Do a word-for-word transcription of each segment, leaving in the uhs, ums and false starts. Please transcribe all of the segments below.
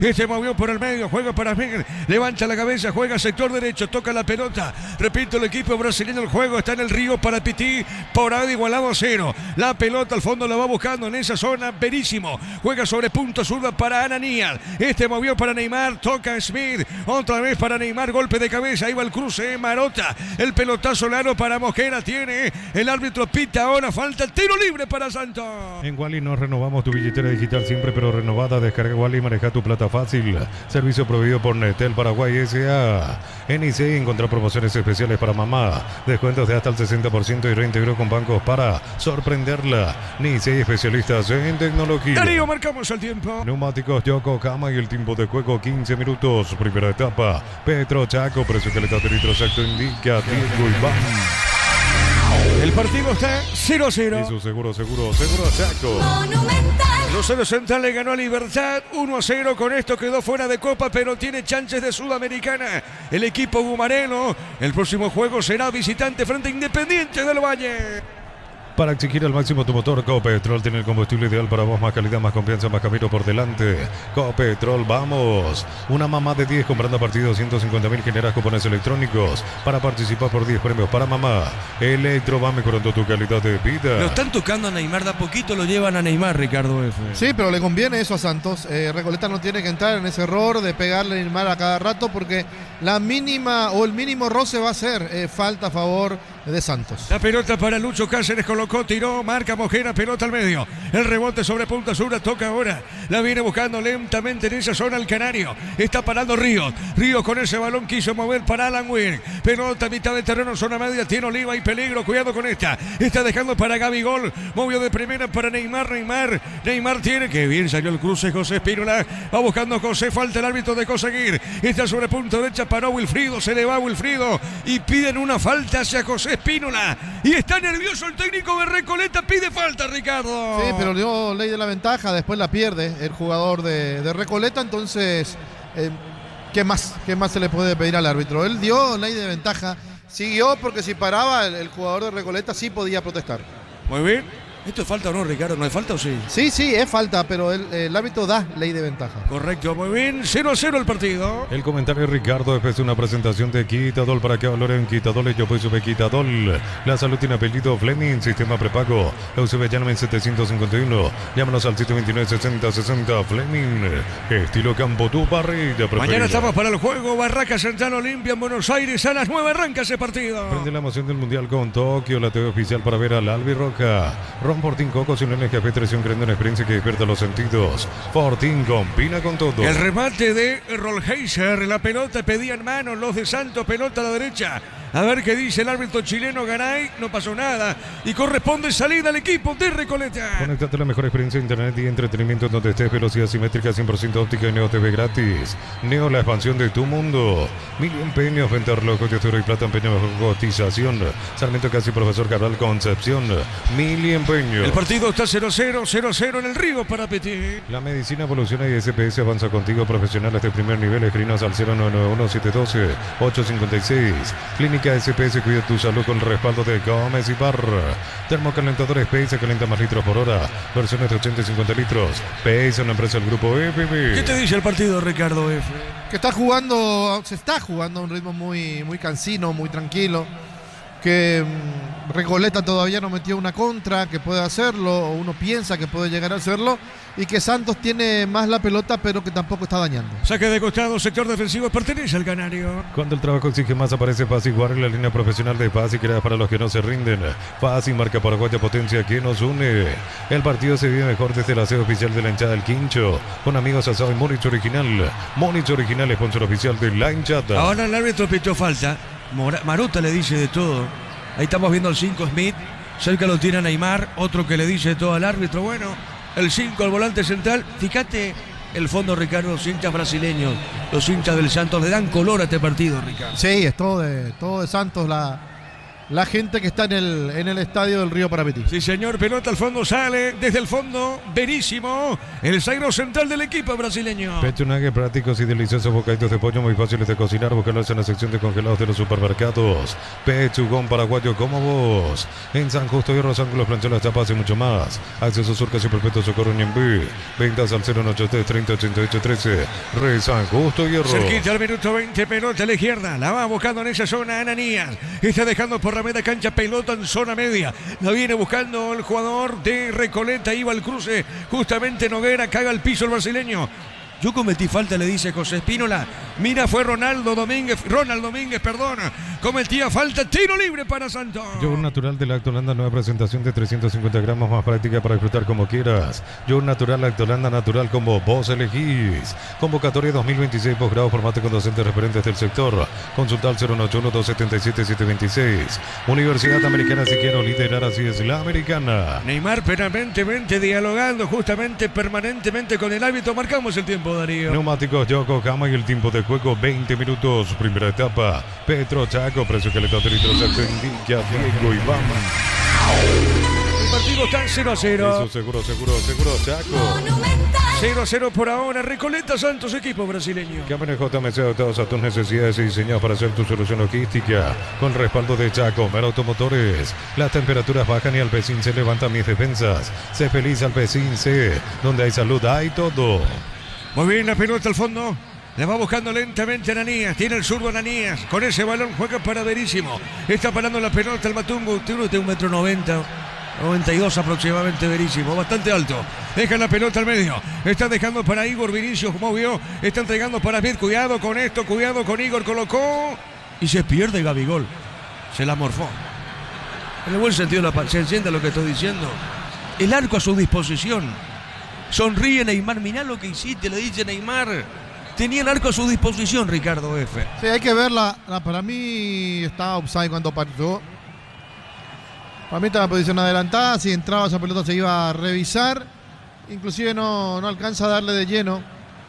Este movió por el medio, juega para Miguel, levanta la cabeza, juega sector derecho, toca la pelota. Repito, el equipo brasileño, el juego está en el río para Pití, por ahora igualado a cero. La pelota al fondo la va buscando en esa zona, Verísimo. Juega sobre punto zurda para Ananías. Este movió para Neymar, toca Smith, otra vez para Neymar, golpe de cabeza, ahí va el cruce, Marota. El pelotazo largo para Mosquera, tiene el árbitro pita ahora, falta tiro libre para Santos. En Wally nos renovamos tu billetera digital siempre, pero renovada. Descarga Wally y maneja tu plata fácil. Servicio proveído por Netel Paraguay S A. En I C E encontrar promociones especiales para mamá. Descuentos de hasta el sesenta por ciento y reintegro con bancos para sorprenderla. N I C E, especialistas en tecnología. Darío, marcamos el tiempo. Neumáticos Yokohama y el tiempo de juego quince minutos. Primera etapa. Petro Chaco, precio calidad de litro exacto indica Diego Iván. El partido está cero a cero. Y su seguro, seguro, seguro Chaco. Monumental. Rosario Central le ganó a Libertad uno a cero. Con esto quedó fuera de Copa, pero tiene chances de Sudamericana. El equipo gumareno. El próximo juego será visitante frente a Independiente del Valle. Para exigir al máximo tu motor, Copetrol tiene el combustible ideal para vos. Más calidad, más confianza, más camino por delante. Copetrol, vamos. Una mamá de diez comprando a partir de doscientos cincuenta mil generas cupones electrónicos para participar por diez premios para mamá. Electro va mejorando tu calidad de vida. Lo están tocando a Neymar, de a poquito lo llevan a Neymar, Ricardo F. Sí, pero le conviene eso a Santos. Eh, Recoleta no tiene que entrar en ese error de pegarle a Neymar a cada rato, porque la mínima o el mínimo roce va a ser eh, falta a favor de Santos. La pelota para Lucho Cáceres, colocó, tiró, marca Mosquera, pelota al medio. El rebote sobre punta sur, toca ahora. La viene buscando lentamente en esa zona el Canario. Está parando Ríos. Ríos con ese balón quiso mover para Alan Weir. Pelota a mitad de terreno, zona media, tiene Oliva y peligro. Cuidado con esta. Está dejando para Gabigol. Movió de primera para Neymar. Neymar. Neymar tiene que bien salió el cruce. José Espínola va buscando a José. Falta el árbitro de conseguir. Está sobre punta derecha, paró Wilfrido. Se le va Wilfrido y piden una falta hacia José Espínola. Y está nervioso el técnico de Recoleta. Pide falta, Ricardo. Sí, pero dio ley de la ventaja. Después la pierde el jugador de, de Recoleta. Entonces, eh, ¿qué más? ¿Qué más se le puede pedir al árbitro? Él dio ley de ventaja. Siguió porque si paraba el, el jugador de Recoleta sí podía protestar. Muy bien. ¿Esto es falta o no, Ricardo? ¿No es falta o sí? Sí, sí, es falta, pero el, el árbitro da ley de ventaja. Correcto, muy bien. cero a cero el partido. El comentario de Ricardo después de una presentación de Quitadol. Para que valoren Quitadol, yo pues sube Quitadol. La salud tiene apellido Fleming, sistema prepago. Eusebio Llamen setecientos cincuenta y uno. Llámanos al siete veintinueve sesenta sesenta. Fleming, estilo campo, tu parrilla preferida. Mañana estamos para el juego. Barraca Central Olimpia en Buenos Aires. A las nueve arranca ese partido. Prende la emoción del Mundial con Tokio. La T V oficial para ver al Albirroja. Ron Fortín Coco, sin N G P, traición creando una experiencia que despierta los sentidos. Fortín combina con todo. El remate de Rolheiser. La pelota pedía en mano los de Santos. Pelota a la derecha. A ver qué dice el árbitro chileno Garay. No pasó nada. Y corresponde salida al equipo de Recoleta. Conectate a la mejor experiencia de internet y entretenimiento donde estés. Velocidad simétrica, cien por ciento óptica y Neo T V gratis. Neo, la expansión de tu mundo. Mil empeños, venta de relojes de oro y plata, empeño mejor cotización. Sarmiento Casi, Profesor Cabral Concepción. Mil empeños. El partido está cero a cero, cero a cero en el Río para Petit. La medicina evoluciona y S P S avanza contigo. Profesionales de primer nivel. Escrinos al cero nueve nueve uno siete uno dos ocho cinco seis. Clínica S P S, cuida tu salud con el respaldo de Gómez y Parra. Termocalentadores P S, calienta más litros por hora. Versiones de ochenta y cincuenta litros. P S, una empresa del grupo F B. ¿Qué te dice el partido, Ricardo F? Que está jugando, se está jugando a un ritmo muy, muy cansino, muy tranquilo. Que mmm, Recoleta todavía no metió una contra, que puede hacerlo, o uno piensa que puede llegar a hacerlo, y que Santos tiene más la pelota, pero que tampoco está dañando. Saque de costado, sector defensivo, pertenece al Canario. Cuando el trabajo exige más, aparece Paz y Guardia, la línea profesional de Paz y crea para los que no se rinden. Paz y marca paraguaya, potencia que nos une. El partido se vive mejor desde la sede oficial de la hinchada del Quincho, con amigos asado y Monich Original. Monich Original, sponsor oficial de la hinchada. Ahora el árbitro pitó falta. Mora, Marota le dice de todo. Ahí estamos viendo al cinco Smith. Cerca lo tiene Neymar. Otro que le dice todo al árbitro. Bueno, el cinco al volante central. Fíjate el fondo, Ricardo. Los hinchas brasileños, los hinchas del Santos le dan color a este partido, Ricardo. Sí, es todo de, todo de Santos la, la gente que está en el, en el estadio del Río Parapetí. Sí, señor, pelota al fondo, sale desde el fondo, Verísimo, el zaguero central del equipo brasileño. Pechunague, prácticos y deliciosos bocaditos de pollo muy fáciles de cocinar. Búscalos en la sección de congelados de los supermercados. Pechugón paraguayo como vos. En San Justo y Rosángulos, Plancholas, Tapas y mucho más. Acceso Surcas y Perpetuo Socorro Ñembí. Ventas al cero ocho tres, treinta, ochenta y ocho, trece. Re San Justo y Hierro. Cerquita al minuto veinte, pelota a la izquierda. La va buscando en esa zona Ananías. Está dejando por la media cancha, pelota en zona media. La viene buscando el jugador de Recoleta. Iba al cruce. Justamente Noguera caga al piso el brasileño. Yo cometí falta, le dice José Espínola. Mira, fue Ronaldo Domínguez, Ronald Domínguez, perdón. Cometía falta, tiro libre para Santos. Yogur natural de Lactolanda, nueva presentación de trescientos cincuenta gramos, más práctica para disfrutar como quieras. Yogur natural Lactolanda, natural como vos elegís. Convocatoria dos mil veintiséis, posgrado, formato con docentes referentes del sector. Consulta al cero ocho uno, dos siete siete, siete dos seis. Universidad Americana, si quiero liderar, así es la americana. Neymar permanentemente dialogando, justamente, permanentemente con el árbitro. Marcamos el tiempo, Darío. Neumáticos Yokohama y el tiempo de juego veinte minutos. Primera etapa. Petro Chaco, precio que le da litros se indica Diego Iván. El partido está cero a cero. Eso seguro, seguro, seguro, Chaco. cero a cero por ahora. Recoleta Santos, equipo brasileño. Cámara J M C adaptados a tus necesidades y diseñados para hacer tu solución logística. Con respaldo de Chaco, Mer Automotores. Las temperaturas bajan y Alpecin se levanta mis defensas. Sé feliz Alpecin, sé. Donde hay salud, hay todo. Muy bien, la pelota al fondo. La va buscando lentamente Ananías. Tiene el zurdo Ananías. Con ese balón juega para Verísimo. Está parando la pelota el Matumbo. Tiene de un metro noventa. noventa y dos aproximadamente Verísimo. Bastante alto. Deja la pelota al medio. Está dejando para Igor. Vinicius movió. Está entregando para Smith. Cuidado con esto. Cuidado con Igor. Colocó. Y se pierde Gabigol. Se la morfó. En el buen sentido la se entiende lo que estoy diciendo. El arco a su disposición. Sonríe Neymar, mirá lo que hiciste, le dice Neymar. Tenía el arco a su disposición, Ricardo F. Sí, hay que verla. Para mí estaba offside cuando partió. Para mí estaba en posición adelantada. Si entraba esa pelota se iba a revisar. Inclusive no, no alcanza a darle de lleno.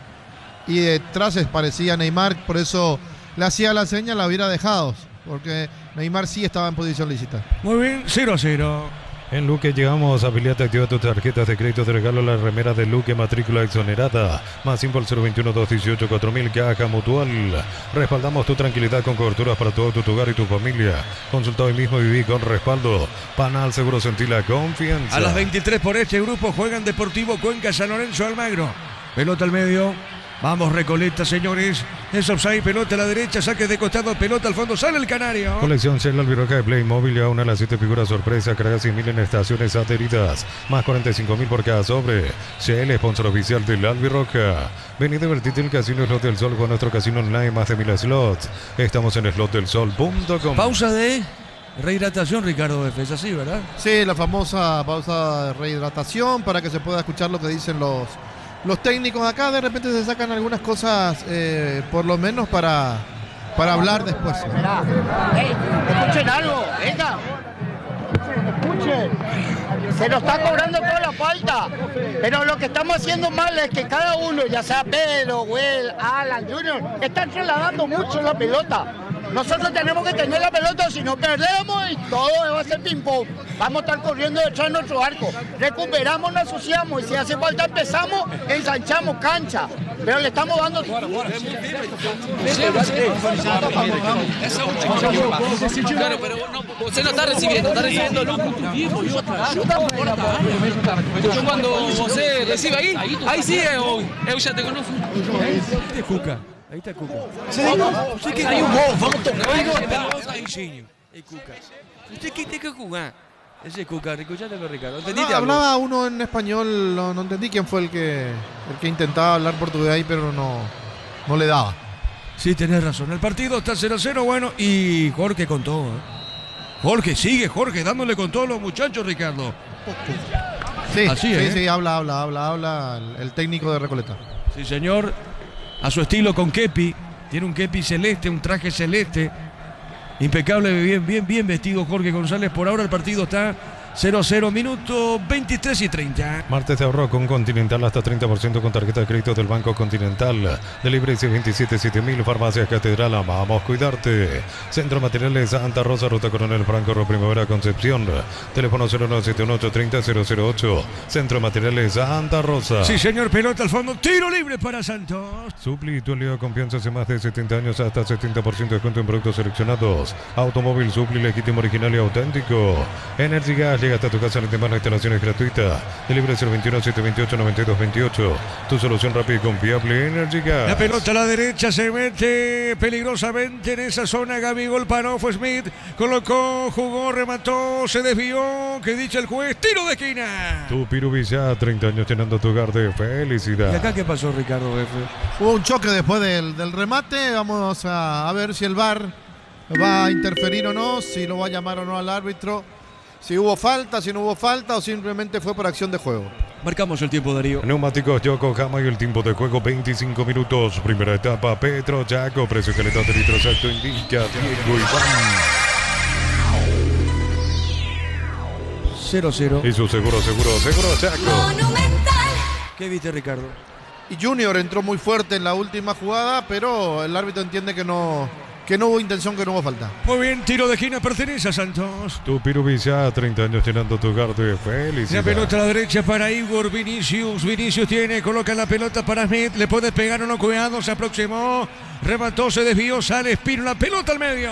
Y detrás parecía Neymar. Por eso le hacía la seña, la hubiera dejado. Porque Neymar sí estaba en posición lícita. Muy bien, cero a cero. En Luque llegamos, afiliate, activa tus tarjetas de crédito, te regalo la remera de Luque, matrícula exonerada. Más cinco al cero veintiuno, doscientos dieciocho, cuatro mil, Caja Mutual. Respaldamos tu tranquilidad con coberturas para todo tu hogar y tu familia. Consulta hoy mismo y viví con respaldo. Panal Seguro, sentí la confianza. A las veintitrés por este grupo juegan Deportivo Cuenca, San Lorenzo, Almagro. Pelota al medio. Vamos, Recoleta, señores. Es offside, pelota a la derecha, saque de costado, pelota al fondo, sale el canario. Colección Shell Albirroja de Playmobil, ya una de las siete figuras sorpresa, carga cien mil en estaciones adheridas, más cuarenta y cinco mil por cada sobre. Shell, sponsor oficial del Albirroja. Ven y divertite en el Casino Slot del Sol con nuestro casino online, más de mil slots. Estamos en slot del sol punto com. Pausa de rehidratación, Ricardo F. Es así, ¿verdad? Sí, la famosa pausa de rehidratación para que se pueda escuchar lo que dicen los... Los técnicos acá. De repente se sacan algunas cosas, eh, por lo menos para, para hablar después. Hey, escuchen algo, venga. Escuchen, se nos está cobrando toda la falta. Pero lo que estamos haciendo mal es que cada uno, ya sea Pedro, Will, Alan, Junior, están trasladando mucho la pelota. Nosotros tenemos que tener la pelota, si no perdemos y todo va a ser ping-pong. Vamos a estar corriendo detrás de nuestro arco. Recuperamos, nos asociamos y si hace falta empezamos, ensanchamos cancha. Pero le estamos dando... Claro, pero no, usted no está recibiendo, está recibiendo no. Yo cuando usted recibe ahí, ahí sí, yo ya te conozco. Ahí está Cuca. Ahí está Cuca. Usted que hay un gol, vamos a tocar. Ahí sí, es Cuca. Usted que tiene que jugar. Ese es Cuca, escuchate con Ricardo. No, hablaba uno en español, no, no entendí quién fue el que, el que intentaba hablar portugués ahí, pero no, no le daba. Sí, tenés razón. El partido está cero a cero, bueno, y Jorge con todo. ¿eh? Jorge, sigue Jorge, dándole con todos los muchachos, Ricardo. Sí, Así, sí, ¿eh? sí, habla, habla, habla, habla el, el técnico de Recoleta. Sí, señor. A su estilo con kepi. Tiene un kepi celeste, un traje celeste. Impecable, bien, bien, bien vestido Jorge González. Por ahora el partido está cero a cero, minuto veintitrés y treinta. Martes de ahorro con Continental hasta treinta por ciento con tarjeta de crédito del Banco Continental. Delivery veintisiete siete mil, Farmacia Catedral, amamos cuidarte. Centro Materiales Santa Rosa, Ruta Coronel Franco, Primavera Concepción. Teléfono cero nueve siete uno ocho tres cero cero cero ocho. Centro Materiales Santa Rosa. Sí, señor, pelota al fondo, tiro libre para Santos. Supli, tu lío de confianza hace más de setenta años, hasta setenta por ciento de descuento en productos seleccionados. Automóvil Supli, legítimo, original y auténtico. Energy Gas llega hasta tu casa en demás instalaciones gratuitas. Delivery cero veintiuno setecientos veintiocho noventa y dos veintiocho. Tu solución rápida y confiable, Energy Gas. La pelota a la derecha se mete peligrosamente en esa zona. Gabigol paró, fue Smith, colocó, jugó, remató, se desvió. ¿Qué dice el juez? Tiro de esquina. Tu Pirubilla, treinta años llenando tu hogar de felicidad. ¿Y acá qué pasó, Ricardo F? Hubo un choque después del, del remate. Vamos a, a ver si el V A R va a interferir o no, si lo va a llamar o no al árbitro. Si hubo falta, si no hubo falta o simplemente fue por acción de juego. Marcamos el tiempo, Darío. Neumáticos Yokohama y el tiempo de juego veinticinco minutos. Primera etapa, Petro Chaco, precio que le da de litro exacto, indica Diego Iván. cero a cero. Y su seguro, seguro, seguro Chaco. Monumental. ¿Qué viste, Ricardo? Y Junior entró muy fuerte en la última jugada, pero el árbitro entiende que no, que no hubo intención, que no hubo falta. Muy bien, tiro de esquina, pertenece a Santos. Tu Pirubilla, treinta años llenando tu hogar de felicidad. La pelota a la derecha para Igor Vinicius. Vinicius tiene, coloca la pelota para Smith. Le puede pegar o no, cuidado, se aproximó. Remató, se desvió, sale Espino, la pelota al medio.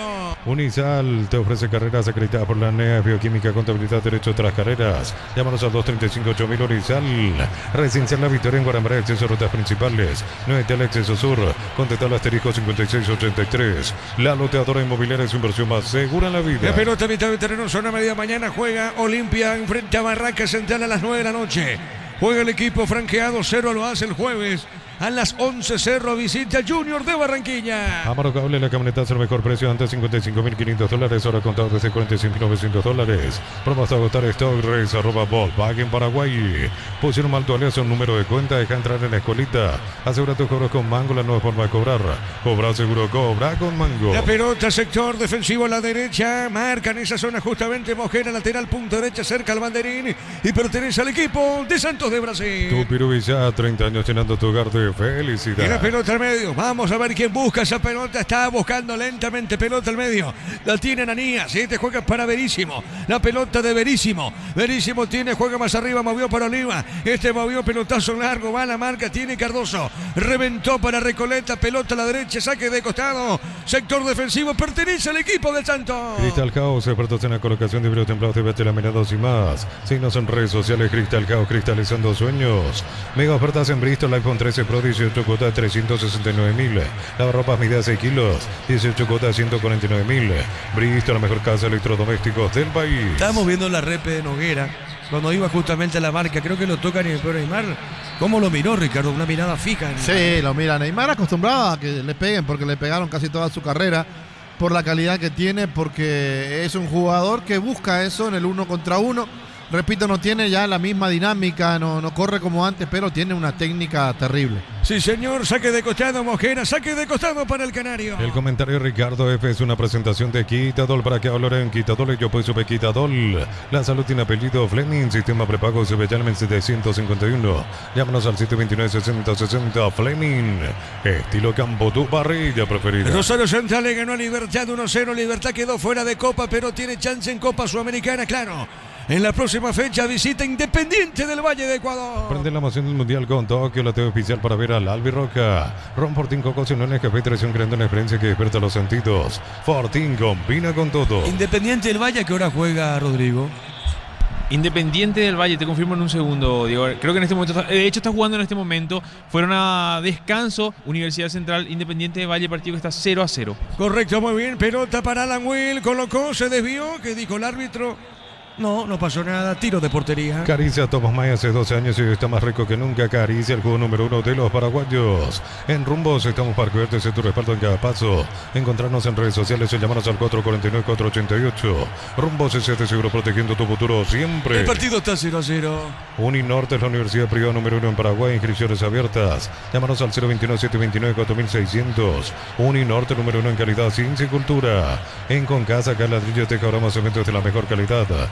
Unisal te ofrece carreras acreditadas por la N E A, Bioquímica, Contabilidad, Derecho tras carreras. Llámanos al dos treinta y cinco ocho mil. Unisal. Residencial La Victoria en Guarambaré, acceso a rutas principales. nueve Tel Acceso Sur. Contacta al asterisco cincuenta y seis ochenta y tres. La loteadora inmobiliaria es su inversión más segura en la vida. La pelota a mitad de terreno, zona media mañana. Juega Olimpia enfrente a Barraca Central a las nueve de la noche. Juega el equipo franqueado, Cerro lo hace el jueves. A las once Cerro visita Junior de Barranquilla. Amaro Cable, la camioneta al mejor precio, antes cincuenta y cinco mil quinientos dólares, ahora contado desde cuarenta y cinco mil novecientos dólares. Promo hasta agotar stock, race, arroba Volkswagen Paraguay. Pusieron mal tu alianza, un número de cuenta, deja entrar en la escolita. Asegura tus cobros con Mango, la nueva forma de cobrar. Cobra seguro, cobra con Mango. La pelota, sector defensivo a la derecha. Marcan esa zona justamente Mojera, lateral, punto derecha, cerca al banderín. Y pertenece al equipo de Santos de Brasil. Tu Pirubilla, treinta años llenando tu hogar de felicidad. Y la pelota al medio. Vamos a ver quién busca esa pelota. Está buscando lentamente pelota al medio. La tiene Ananías. Este juega para Verísimo. La pelota de Verísimo. Verísimo tiene, juega más arriba, movió para Oliva. Este movió pelotazo largo. Va a la marca. Tiene Cardoso. Reventó para Recoleta. Pelota a la derecha. Saque de costado. Sector defensivo. Pertenece al equipo del Santos. Cristal House, expertos en la colocación de vidrios templados de vete laminados y más. Síguenos en redes sociales. Cristal House, cristalizando sueños. Mega ofertas en Bristol. iPhone trece Pro, dieciocho cuotas, trescientos sesenta y nueve mil. Lavarropas medida seis kilos, dieciocho cuotas, ciento cuarenta y nueve mil. Bristol, la mejor casa de electrodomésticos del país. Estábamos viendo la repe de Noguera cuando iba justamente a la marca. Creo que lo toca ni el peor Neymar. ¿Cómo lo miró, Ricardo? Una mirada fija. Sí, lo mira. Neymar acostumbrado a que le peguen, porque le pegaron casi toda su carrera, por la calidad que tiene, porque es un jugador que busca eso en el uno contra uno. Repito, no tiene ya la misma dinámica, no, no corre como antes, pero tiene una técnica terrible. Sí, señor, saque de costado, Mojera, saque de costado para el Canario. El comentario de Ricardo F es una presentación de Quitadol. Para que hablar en Quitadol, yo pues supe Quitadol. La salud tiene apellido Fleming, sistema prepago se ve en setecientos cincuenta y uno. Llámanos al siete dos nueve, sesenta sesenta. Fleming, estilo campo, tu parrilla preferida. Rosario Central le ganó a Libertad uno cero. Libertad quedó fuera de Copa, pero tiene chance en Copa Sudamericana, claro. En la próxima fecha visita Independiente del Valle de Ecuador. Prende la emoción del Mundial con Tokio, la T V oficial para ver al Albirroca. Ron Fortín Coco, si no en el café, traición creando una experiencia que despierta los sentidos. Fortín combina con todo. Independiente del Valle, ¿a qué hora juega, Rodrigo? Independiente del Valle, te confirmo en un segundo, Diego. Creo que en este momento, está, de hecho está jugando en este momento. Fueron a descanso, Universidad Central, Independiente del Valle, partido que está cero a cero. Correcto, muy bien. Pelota para Alan Will, colocó, se desvió. ¿Qué dijo el árbitro? No, no pasó nada. Tiro de portería. Caricia Tomás May hace doce años y está más rico que nunca. Caricia, el juego número uno de los paraguayos. En Rumbos estamos para cuidarte de tu respaldo en cada paso. Encontrarnos en redes sociales o llamarnos al cuatro cuatro nueve, cuatro ocho ocho. Rumbos S te seguro protegiendo tu futuro siempre. El partido está cero a cero. Uninorte es la universidad privada número uno en Paraguay. Inscripciones abiertas. Llámanos al cero veintiuno, setecientos veintinueve, cuatro mil seiscientos. Uninorte número uno en calidad, ciencia y cultura. En Concasa, acá ladrillo te cobramos eventos de la mejor calidad.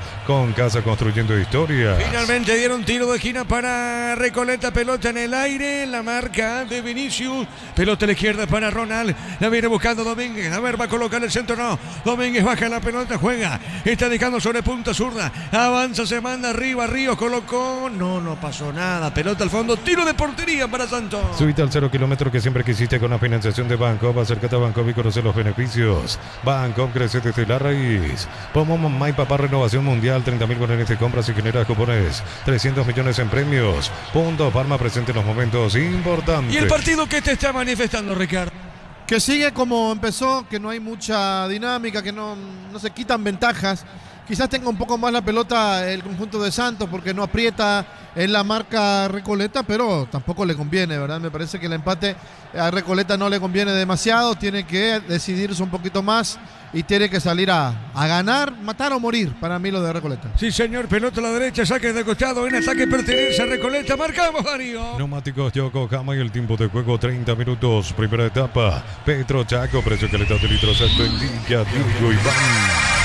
con Casa Construyendo Historias. Finalmente dieron tiro de esquina para Recoleta, pelota en el aire, la marca de Vinicius, pelota a la izquierda para Ronald, la viene buscando Domínguez, a ver, va a colocar el centro, no, Domínguez baja la pelota, juega, está dejando sobre punta zurda, avanza, se manda arriba, Ríos colocó, no, no pasó nada, pelota al fondo, tiro de portería para Santos. Subite al cero kilómetro que siempre quisiste con la financiación de Banco, acércate a Banco y conoce los beneficios. Banco crece desde la raíz. Pomos Mamá y Papá Renovación Mundial, treinta mil guaraníes de compras y genera cupones, trescientos millones en premios. Punto Parma presente en los momentos importantes. Y el partido que te está manifestando, Ricardo. Que sigue como empezó, que no hay mucha dinámica, que no, no se quitan ventajas. Quizás tenga un poco más la pelota el conjunto de Santos porque no aprieta en la marca Recoleta, pero tampoco le conviene, ¿verdad? Me parece que el empate a Recoleta no le conviene demasiado, tiene que decidirse un poquito más y tiene que salir a, a ganar, matar o morir para mí lo de Recoleta. Sí, señor, pelota a la derecha, saque de costado, en ataque pertenece a Recoleta, marcamos, Darío. Neumáticos Yokohama y el tiempo de juego treinta minutos, primera etapa, Petro Chaco, precio calidad de litros alto en Villa, Diego Iván.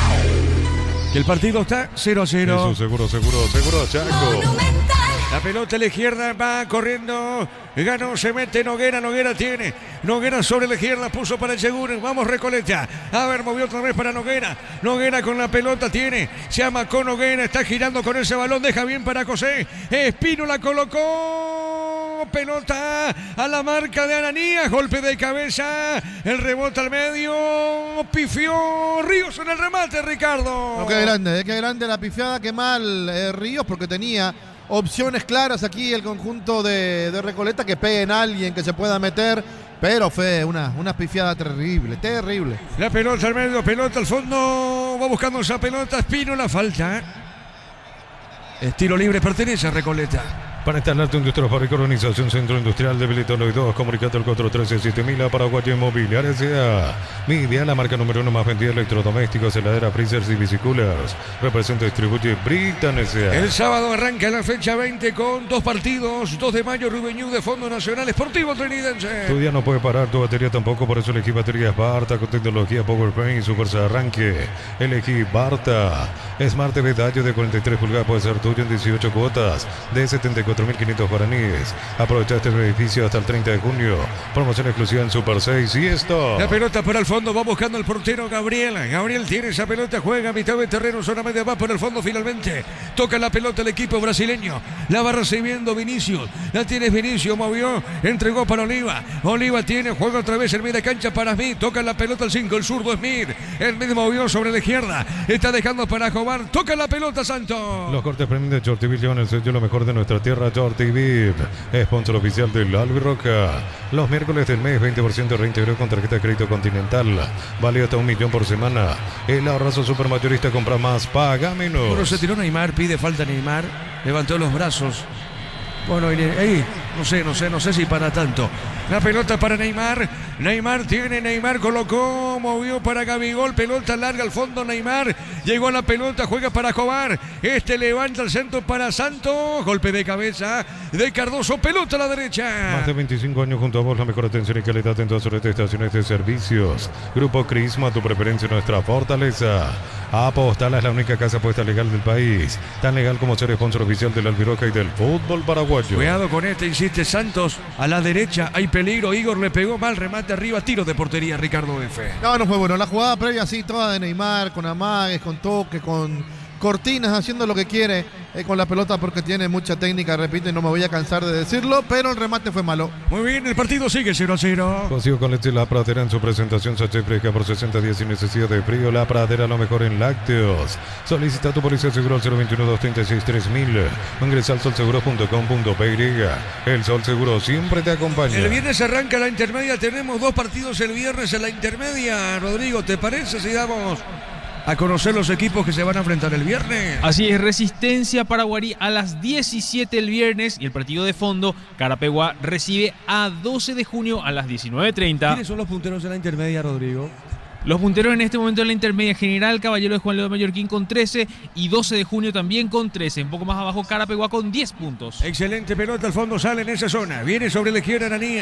El partido está cero a cero. Eso, seguro, seguro, seguro, Chaco. La pelota a la izquierda va corriendo. Ganó, se mete Noguera. Noguera tiene. Noguera sobre la izquierda. Puso para el seguro. Vamos, Recoleta. A ver, movió otra vez para Noguera. Noguera con la pelota tiene. Se amacó Noguera. Está girando con ese balón. Deja bien para José. Espino la colocó. Pelota a la marca de Ananías. Golpe de cabeza. El rebote al medio. Pifió Ríos en el remate, Ricardo. No, qué grande, eh, qué grande la pifiada. Qué mal eh, Ríos porque tenía opciones claras aquí el conjunto de, de Recoleta que peguen a alguien que se pueda meter, pero fue una, una pifiada terrible, terrible. La pelota al medio, pelota al fondo, va buscando esa pelota, Espino la falta. Estilo libre pertenece a Recoleta. Para instalar tu industria fábrica, organización Centro Industrial de Bilitolo y dos, comunicate al cuatro uno tres siete mil a Paraguay Inmobiliaria S A. Media, la marca número uno más vendida de electrodomésticos, heladera, freezers y bicicletas. Representa y distribuye Britan S A. El sábado arranca la fecha veinte con dos partidos. dos de mayo, Rubeñú de Fondo Nacional Esportivo Trinidense. Tu día no puede parar, tu batería tampoco, por eso elegí baterías Barta con tecnología PowerPaint y su fuerza de arranque. Elegí Barta. Smart T V Dayo de cuarenta y tres pulgadas puede ser tuyo en dieciocho cuotas de setenta y cuatro mil quinientos guaraníes. Aprovecha este beneficio hasta el treinta de junio. Promoción exclusiva en Super seis y esto. La pelota para el fondo, va buscando el portero Gabriel. Gabriel tiene esa pelota, juega a mitad de terreno, zona media, va por el fondo finalmente. Toca la pelota el equipo brasileño. La va recibiendo Vinicius. La tiene Vinicius, movió, entregó para Oliva. Oliva tiene, juega otra vez en media cancha para Smith. Toca la pelota el cinco, el zurdo Smith. El Smith movió sobre la izquierda. Está dejando para Jobar. Toca la pelota Santos. Los cortes premium de Shorty llevan el sello lo mejor de nuestra tierra. Shorty Vip, sponsor oficial del Albirroca. Los miércoles del mes, veinte por ciento de reintegro con tarjeta de crédito Continental. Vale hasta un millón por semana. El ahorrazo supermayorista, compra más, paga menos. Bueno, se tiró Neymar, pide falta Neymar. Levantó los brazos. Bueno, ahí, no sé, no sé, no sé si para tanto. La pelota para Neymar. Neymar tiene, Neymar colocó, movió para Gabigol. Pelota larga al fondo, Neymar. Llegó a la pelota, juega para Jobar. Este levanta el centro para Santos. Golpe de cabeza de Cardoso. Pelota a la derecha. Más de veinticinco años junto a vos, la mejor atención y calidad en todas sus estaciones de servicios. Grupo Crisma, tu preferencia, nuestra fortaleza. Apostal es la única casa apuesta legal del país. Tan legal como ser sponsor oficial del Albirroca y del fútbol paraguayo. Cuidado con este, insiste Santos. A la derecha hay peligro. Igor le pegó mal, remate arriba, tiro de portería, Ricardo F. No, no fue bueno. La jugada previa sí, toda de Neymar, con amagues, con toques, con cortinas, haciendo lo que quiere eh, con la pelota porque tiene mucha técnica, repito, y no me voy a cansar de decirlo, pero el remate fue malo. Muy bien, el partido sigue cero a cero. Consigo con leche La Pradera en su presentación sachet fresca por sesenta días sin necesidad de frío. La Pradera, lo mejor en lácteos. Solicita tu póliza seguro al cero veintiuno, doscientos treinta y seis, tres mil. Ingresa al sol seguro punto com punto pe y. El Sol Seguro siempre te acompaña. El viernes arranca la intermedia. Tenemos dos partidos el viernes en la intermedia. Rodrigo, ¿te parece si damos a conocer los equipos que se van a enfrentar el viernes? Así es, Resistencia Paraguarí a las diecisiete el viernes y el partido de fondo, Carapeguá recibe a doce de junio a las diecinueve treinta. ¿Quiénes son los punteros en la intermedia, Rodrigo? Los punteros en este momento en la intermedia, General Caballero de Juan León Mallorquín con trece y doce de junio también con trece. Un poco más abajo, Carapeguá con diez puntos. Excelente pelota al fondo, sale en esa zona. Viene sobre la izquierda Ananías.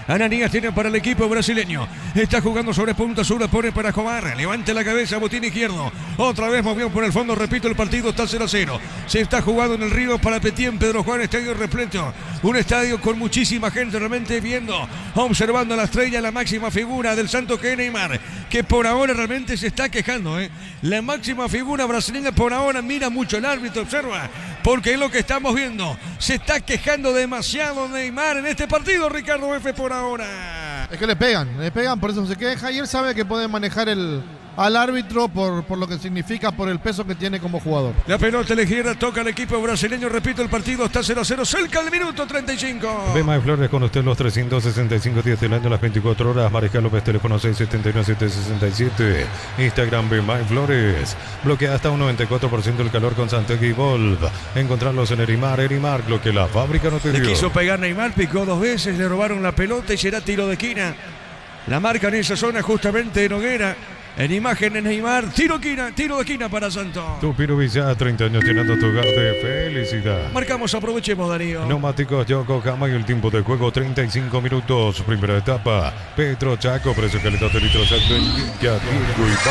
Ananías tiene para el equipo brasileño. Está jugando sobre punta sur, pone para Escobar. Levante la cabeza, botín izquierdo. Otra vez movió por el fondo, repito, el partido está cero a cero. Se está jugando en el Río Parapetí, en Pedro Juan, estadio repleto. Un estadio con muchísima gente realmente viendo, observando a la estrella, la máxima figura del Santos, que es Neymar, que por ahora realmente se está quejando, ¿eh? La máxima figura brasileña por ahora mira mucho el árbitro, observa, porque es lo que estamos viendo. Se está quejando demasiado Neymar en este partido, Ricardo F, por ahora. Es que le pegan, le pegan, por eso se queja y él sabe que puede manejar el, al árbitro por, por lo que significa, por el peso que tiene como jugador. La pelota a la izquierda toca al equipo brasileño, repito, el partido está cero a cero, cerca del minuto treinta y cinco. Bema y Flores con usted los trescientos sesenta y cinco días del año, las veinticuatro horas. Mariscal López, teléfono seis siete nueve siete seis siete. Instagram Bema y Flores. Bloquea hasta un noventa y cuatro por ciento del calor con Santegui y Volv. Encontrarlos en Erimar, Erimar, lo que la fábrica no te Le dio. quiso pegar Neymar, picó dos veces, le robaron la pelota y será tiro de esquina. La marca en esa zona justamente de Noguera. En imágenes Neymar, tiro, esquina, tiro de esquina para Santos. Tupiro Villa, treinta años llenando tu hogar de felicidad. Marcamos, aprovechemos, Darío. Neumáticos Yokohama y el tiempo de juego treinta y cinco minutos. Primera etapa. Petro Chaco, precio calidad de litro exacto en Villa, Turco y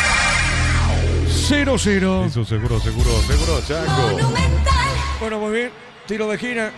Pan. cero cero. Y su seguro, seguro, seguro Chaco. Bueno, muy bien. Tiro de esquina.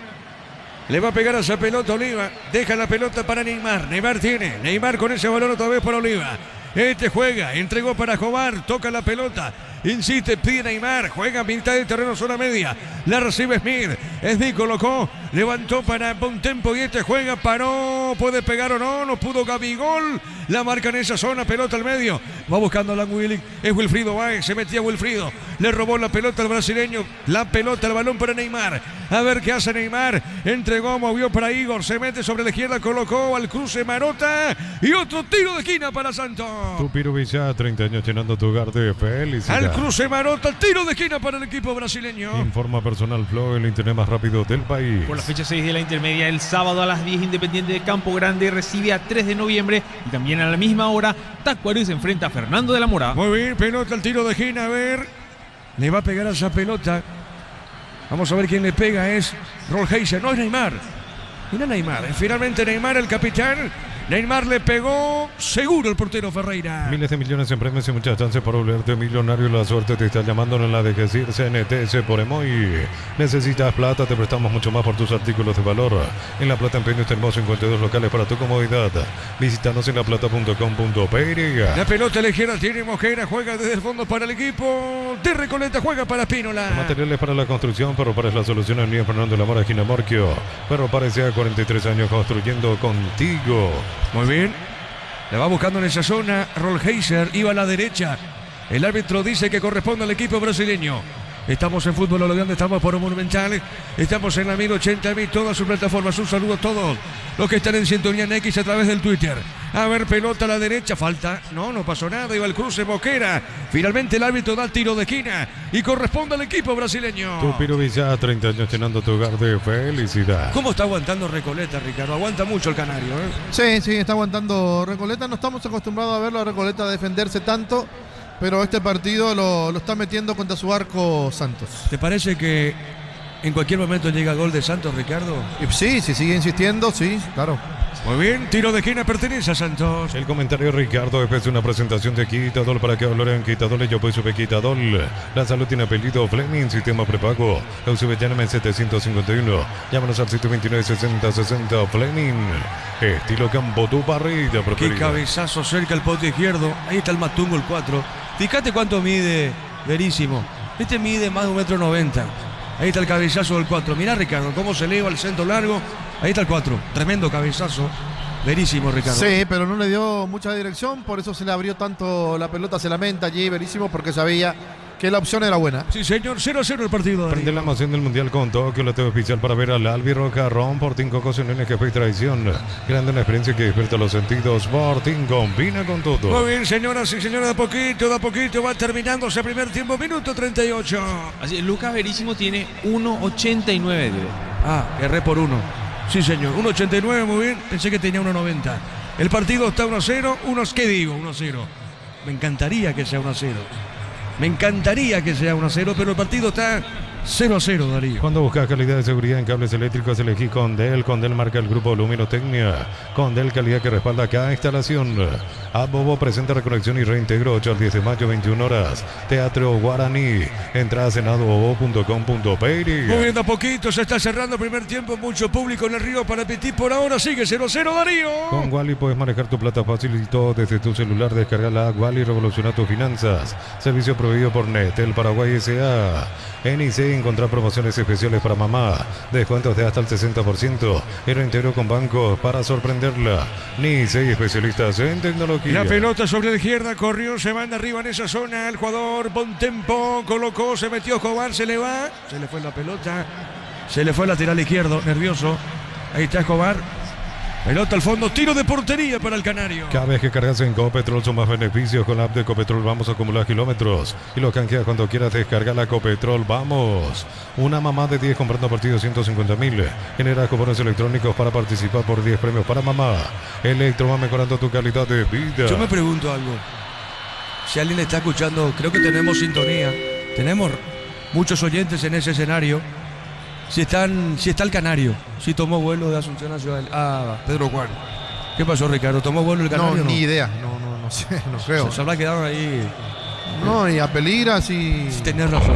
Le va a pegar a esa pelota Oliva. Deja la pelota para Neymar. Neymar tiene. Neymar con ese balón otra vez para Oliva. Este juega. Entregó para Escobar. Toca la pelota. Insiste, pide Neymar. Juega a mitad de terreno, zona media. La recibe Smith. Smith colocó. Levantó para Bontempo y este juega. Paró. Puede pegar o no. No pudo Gabigol. La marca en esa zona. Pelota al medio. Va buscando a Alan Willing. Es Wilfrido Báez. Se metía Wilfrido. Le robó la pelota al brasileño. La pelota, el balón para Neymar. A ver qué hace Neymar. Entregó, movió para Igor. Se mete sobre la izquierda. Colocó al cruce Marota. Y otro tiro de esquina para Santos. Tupiro Villa, treinta años llenando tu hogar de felicidad. Al cruce Marota. Tiro de esquina para el equipo brasileño. Informa Personal Flow, el internet más rápido del país. Por la fecha seis de la intermedia, el sábado a las diez, Independiente de Campo Grande recibe a tres de noviembre. Y también a la misma hora, Tacuary se enfrenta a Fernando de la Mora. Muy bien, pelota al tiro de esquina. A ver. Le va a pegar a esa pelota. Vamos a ver quién le pega. Es Rolheiser. No es Neymar. Mira Neymar. Finalmente Neymar, el capitán. Neymar le pegó seguro el portero Ferreira. Miles de millones en premios y muchas chances para volverte millonario. La suerte te está llamando en la de decir C N T S por Emoy. Necesitas plata, te prestamos mucho más por tus artículos de valor. En La Plata Empeños tenemos cincuenta y dos locales para tu comodidad. Visítanos en laplata punto com punto pe. La pelota a la izquierda tiene Mosquera, juega desde el fondo para el equipo de Recoleta, juega para Espínola. Materiales para la construcción, Perro Pares la solución en Lía Fernando de la Mora, esquina Morquio. Perro Pares ya cuarenta y tres años construyendo contigo. Muy bien. La va buscando en esa zona. Rolheiser iba a la derecha. El árbitro dice que corresponde al equipo brasileño. Estamos en Fútbol a lo Grande, estamos por Monumental. Estamos en la mil ochenta mil, todas sus plataformas. Un saludo a todos los que están en sintonía en X a través del Twitter. A ver, pelota a la derecha, falta. No, no pasó nada. Iba el cruce Mosquera. Finalmente el árbitro da el tiro de esquina y corresponde al equipo brasileño. Tupiro Villa, treinta años llenando tu hogar de felicidad. ¿Cómo está aguantando Recoleta, Ricardo? Aguanta mucho el canario, ¿eh? Sí, sí, está aguantando Recoleta. No estamos acostumbrados a verlo a Recoleta defenderse tanto, pero este partido lo, lo está metiendo contra su arco Santos. ¿Te parece que en cualquier momento llega gol de Santos, Ricardo? Y sí, si sigue insistiendo, sí, claro. Muy bien, tiro de esquina pertenece a Santos. El comentario Ricardo después de una presentación de Quitadol para que hablaran Quitadol y yo pues sube Quitadol. La salud tiene apellido Fleming, sistema prepago. U S B llámame setecientos cincuenta y uno. Llámanos al siete veintinueve sesenta sesenta Fleming. Estilo campo, tu parrilla preferida. Qué cabezazo cerca el pote izquierdo. Ahí está el Matungo, el cuatro. Fíjate cuánto mide Verísimo. Este mide más de un metro noventa. Ahí está el cabezazo del cuatro. Mirá, Ricardo, cómo se eleva el centro largo. Ahí está el cuatro. Tremendo cabezazo. Verísimo, Ricardo. Sí, pero no le dio mucha dirección. Por eso se le abrió tanto la pelota. Se lamenta allí Verísimo porque sabía que la opción era buena. Sí, señor. cero a cero el partido. Prende la emoción del Mundial con Tokio, la T V oficial para ver al Albirroja Ron Portín con ocasiones que fue tradición. Grande una experiencia que despierta los sentidos. Portín combina con todo. Muy bien, señoras y señores, de a poquito, de a poquito va terminando ese primer tiempo, minuto treinta y ocho. Así, Lucas Verísimo tiene uno ochenta y nueve. Ah, erré por uno. Sí, señor. uno ochenta y nueve, muy bien. Pensé que tenía uno noventa. El partido está uno a cero. Unos, ¿qué digo? uno a cero. Me encantaría que sea uno a cero. Me encantaría que sea uno a cero, pero el partido está cero a cero, Darío. Cuando buscas calidad de seguridad en cables eléctricos, elegí Condel. Condel marca el grupo Luminotecnia. Condel, calidad que respalda cada instalación. Abobo presenta reconexión y reintegro ocho al diez de mayo, veintiuna horas. Teatro Guaraní. Entradas en adobo punto com punto pe. Moviendo a poquito, se está cerrando el primer tiempo. Mucho público en el Río Parapetit. Por ahora sigue cero a cero, Darío. Con Wally puedes manejar tu plata fácil y todo desde tu celular. Descarga la app Wally y revoluciona tus finanzas. Servicio proveído por Netel Paraguay S A. En I C encontrar promociones especiales para mamá. Descuentos de hasta el sesenta por ciento. Era entero con bancos para sorprenderla. Ni seis especialistas en tecnología. La pelota sobre la izquierda, corrió, se manda arriba en esa zona. El jugador Bontempo colocó, se metió Escobar, se le va. Se le fue la pelota. Se le fue el lateral izquierdo, nervioso. Ahí está Escobar. Pelota al fondo, tiro de portería para el Canario. Cada vez que cargas en Copetrol son más beneficios. Con la app de Copetrol vamos a acumular kilómetros y lo canjeas cuando quieras. Descarga la Copetrol, vamos. Una mamá de diez comprando a partir de ciento cincuenta mil. Genera cupones electrónicos para participar por diez premios para mamá. Electro va mejorando tu calidad de vida. Yo me pregunto algo. Si alguien está escuchando, creo que tenemos sintonía. Tenemos muchos oyentes en ese escenario. Si, están, si está el Canario, si tomó vuelo de Asunción a Ciudad del... Ah, Pedro Juan. ¿Qué pasó, Ricardo? ¿Tomó vuelo el Canario? No, No, ni idea. No, no, no sé, no creo. Se, se habrá quedado ahí. No, y a peligras y... Sí, tenés razón.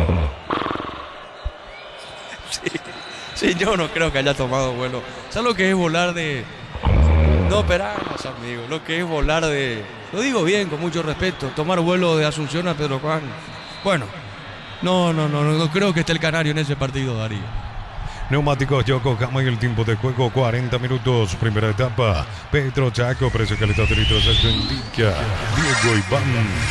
Sí, sí, yo no creo que haya tomado vuelo. ¿Sabes lo que es volar de...? No esperamos, amigo. Lo que es volar de... Lo digo bien, con mucho respeto. Tomar vuelo de Asunción a Pedro Juan. Bueno... No, no, no, no creo que esté el Canario en ese partido, Darío. Neumáticos Yokohama y el tiempo de juego cuarenta minutos. Primera etapa. Petro Chaco, precio calidad de litros exacto indica Diego Iván.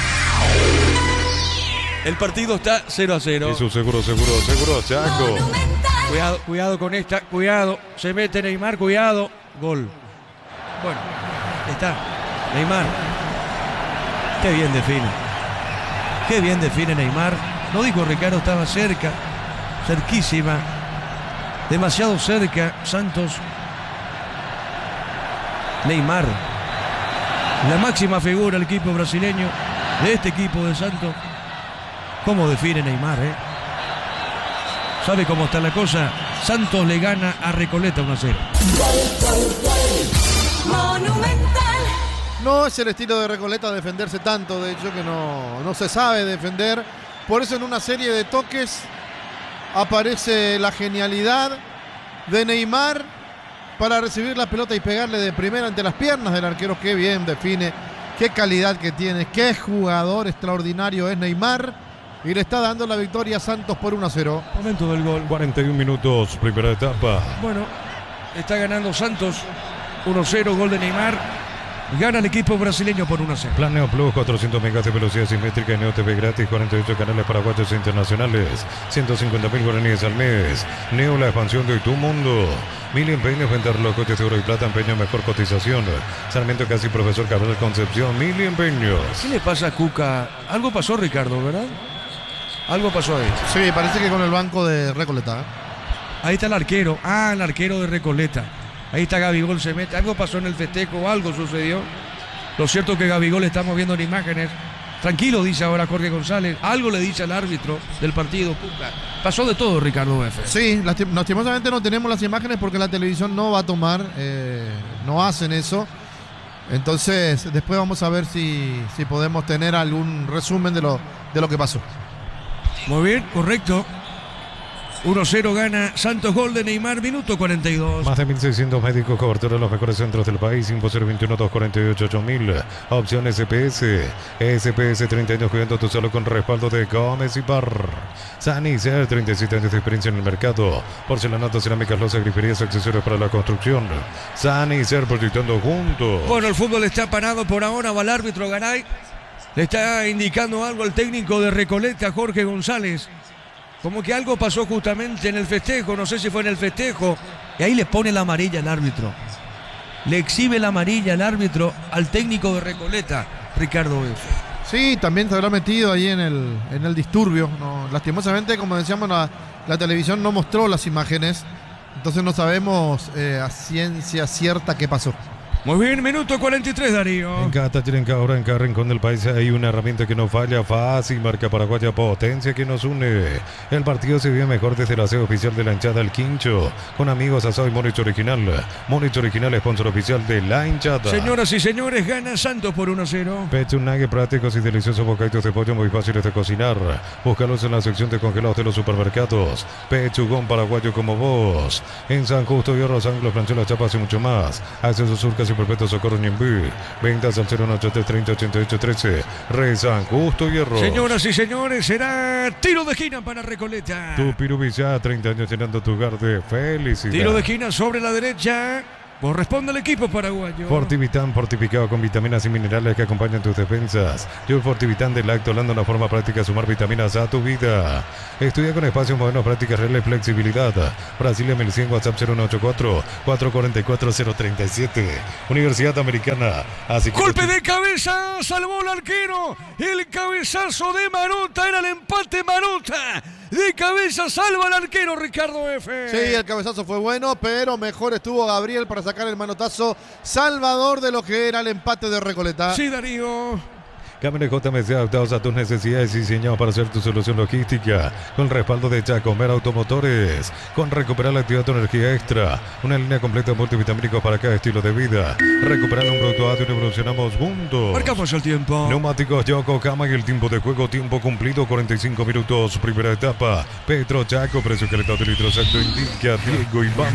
El partido está cero a cero. Y su seguro, seguro, seguro Chaco. Cuidado, cuidado con esta, cuidado. Se mete Neymar, cuidado. Gol. Bueno, está. Neymar. Qué bien define. Qué bien define Neymar. No dijo Ricardo, estaba cerca, cerquísima, demasiado cerca. Santos, Neymar, la máxima figura del equipo brasileño, de este equipo de Santos. ¿Cómo define Neymar? Eh? ¿Sabe cómo está la cosa? Santos le gana a Recoleta uno a cero. No es el estilo de Recoleta defenderse tanto, de hecho que no, no se sabe defender. Por eso en una serie de toques aparece la genialidad de Neymar para recibir la pelota y pegarle de primera ante las piernas del arquero. Qué bien define, qué calidad que tiene, qué jugador extraordinario es Neymar. Y le está dando la victoria a Santos por uno a cero. Momento del gol. cuarenta y un minutos, primera etapa. Bueno, está ganando Santos uno a cero, gol de Neymar. Gana el equipo brasileño por uno a cero. Plan Neo Plus, cuatrocientos megas de velocidad simétrica y Neo T V gratis, cuarenta y ocho canales paraguayos e internacionales, ciento cincuenta mil guaraníes al mes. Neo, la expansión de tu mundo. Mil empeños, vender los coches de oro y plata, empeño, mejor cotización. Sarmiento Casi, Profesor Cabral Concepción, mil empeños. ¿Qué le pasa a Cuca? Algo pasó, Ricardo, ¿verdad? Algo pasó ahí. Sí, parece que con el banco de Recoleta. ¿eh? Ahí está el arquero. Ah, el arquero de Recoleta. Ahí está Gabigol, se mete. Algo pasó en el festejo, algo sucedió. Lo cierto es que Gabigol, estamos viendo en imágenes. Tranquilo, dice ahora Jorge González. Algo le dice al árbitro del partido. Puta. Pasó de todo, Ricardo F. Sí, lastim lastimosamente no tenemos las imágenes porque la televisión no va a tomar, eh, no hacen eso. Entonces, después vamos a ver si, si podemos tener algún resumen de lo, de lo que pasó. Muy bien, correcto. uno a cero gana Santos, gol de Neymar, minuto cuarenta y dos. Más de mil seiscientos médicos, cobertura en los mejores centros del país. Info cero veintiuno, doscientos cuarenta y ocho, ocho mil. Opción S P S. S P S, treinta años cuidando tu salud con respaldo de Gómez y Par. Sanicer, treinta y siete años de experiencia en el mercado. Porcelanato, cerámicas, losas, griferías, accesorios para la construcción. Sanicer, proyectando juntos. Bueno, el fútbol está parado por ahora. Va el árbitro Garay. Le está indicando algo al técnico de Recoleta, Jorge González. Como que algo pasó justamente en el festejo, no sé si fue en el festejo. Y ahí le pone la amarilla al árbitro. Le exhibe la amarilla al árbitro al técnico de Recoleta, Ricardo F. Sí, también se habrá metido ahí en el, en el disturbio. No, lastimosamente, como decíamos, la, la televisión no mostró las imágenes. Entonces no sabemos eh, a ciencia cierta qué pasó. Muy bien, minuto cuarenta y tres, Darío. En cada taller, en cada hora, en cada rincón del país hay una herramienta que no falla, fácil, marca paraguaya, potencia que nos une. El partido se vive mejor desde el aseo oficial de la hinchada El Quincho, con amigos asado y Moritz Original. Moritz Original, sponsor oficial de la hinchada. Señoras y señores, gana Santos por uno a cero. Pecho Nugget, prácticos y deliciosos bocaditos de pollo muy fáciles de cocinar. Búscalos en la sección de congelados de los supermercados. Pechugón paraguayo como vos. En San Justo, Hierros, Ángulos, Franchuelas, Chapas y mucho más. Acceso Sur, Casi Perpetuo, Socorro, Ñembí. Ventas al cero ocho tres treinta ochenta y ocho trece. Re San Justo, Hierros. Señoras y señores, será tiro de esquina para Recoleta. Tu Pirubilla, treinta años llenando tu hogar de felicidad. Tiro de esquina sobre la derecha. Corresponde al equipo paraguayo. Fortivitán, fortificado con vitaminas y minerales que acompañan tus defensas. Yo el Fortivitán de Lactolando, una forma práctica de sumar vitaminas a tu vida. Estudia con espacios modernos, prácticas reales, flexibilidad. Brasilia mil cien, WhatsApp cero uno ocho cuatro, cuatro cuatro cuatro, cero tres siete. Universidad Americana. Así que Golpe de cabeza, salvó el arquero. El cabezazo de Marota, era el empate Marota. De cabeza salva al arquero Ricardo F. Sí, el cabezazo fue bueno, pero mejor estuvo Gabriel para sacar el manotazo salvador de lo que era el empate de Recoleta. Sí, Darío. Cámara J M C, adaptados a tus necesidades y diseñados para ser tu solución logística. Con el respaldo de Chacomer Automotores. Con recuperar la actividad tu energía extra. Una línea completa de multivitamínicos para cada estilo de vida. Recuperando un producto ágil y evolucionamos juntos. Marcamos el tiempo. Neumáticos Yokohama y el tiempo de juego, tiempo cumplido, cuarenta y cinco minutos. Primera etapa. Petro Chaco, precio calentado de litro exacto, indica Diego Iván.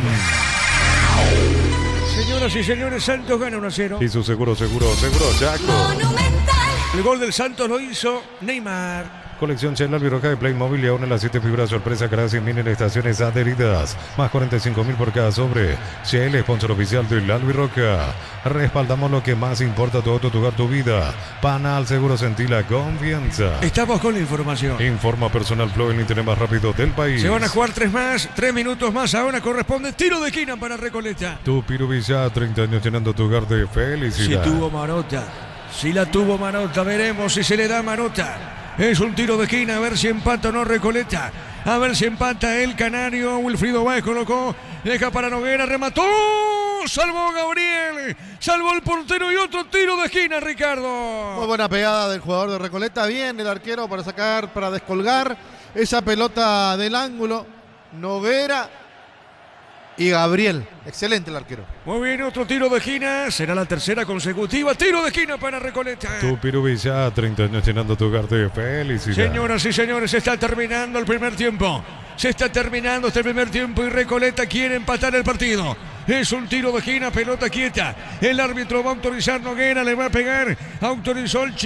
Señoras y señores, Santos gana uno a cero. Y su seguro, seguro, seguro Chaco. El gol del Santos lo hizo Neymar. Colección Shell Albiroca de Playmobil y aún en las siete figuras sorpresa cada cien mil en estaciones adheridas. Más cuarenta y cinco mil por cada sobre. Shell, sponsor oficial del Albiroca. Respaldamos lo que más importa, tu auto, tu hogar, tu vida. Panal Seguro, sentí la confianza. Estamos con la información. Informa Personal Flow, el internet más rápido del país. Se van a jugar tres más, tres minutos más. Ahora corresponde tiro de esquina para Recoleta. Tu Pirubilla, treinta años llenando tu hogar de felicidad. Si tuvo Marota, si la tuvo Marota, veremos si se le da Marota. Es un tiro de esquina, a ver si empata o no Recoleta. A ver si empata el canario. Wilfrido Báez colocó, deja para Noguera, remató. Salvó Gabriel, salvó el portero y otro tiro de esquina, Ricardo. Muy buena pegada del jugador de Recoleta. Bien el arquero para sacar, para descolgar esa pelota del ángulo. Noguera y Gabriel. Excelente el arquero. Muy bien, otro tiro de esquina. Será la tercera consecutiva. Tiro de esquina para Recoleta. Tu Pirubilla, treinta años llenando tu hogar de felicidad. Señoras y señores, se está terminando el primer tiempo. Se está terminando este primer tiempo y Recoleta quiere empatar el partido. Es un tiro de esquina, pelota quieta. El árbitro va a autorizar, Noguera le va a pegar. Autorizó el